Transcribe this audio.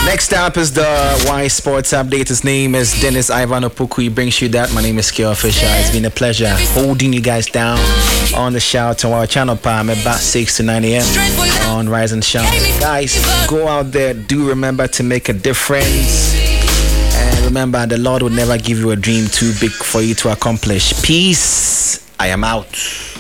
Next up is the Y Sports Update. His name is Dennis Ivan Opoku. He brings you that. My name is Kyo Fisher. It's been a pleasure holding you guys down on the shout on our channel palm about 6 to 9 a.m. on Rise and Shine. Guys, go out there. Do remember to make a difference. And remember, the Lord will never give you a dream too big for you to accomplish. Peace. I am out.